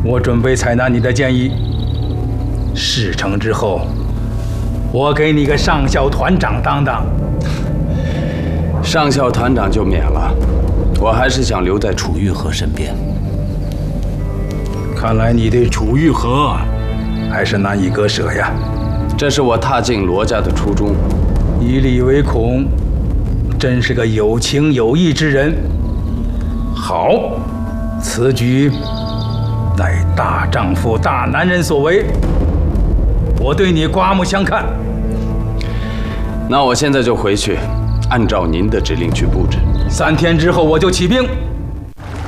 我准备采纳你的建议。事成之后，我给你个上校团长当当。 上校团长就免了，我还是想留在楚玉和身边。 看来你对楚玉和还是难以割舍呀。 这是我踏进罗家的初衷。 以李为孔，真是个有情有义之人。好，此举乃大丈夫、大男人所为，我对你刮目相看。 那我现在就回去，按照您的指令去布置。 3天之后我就起兵。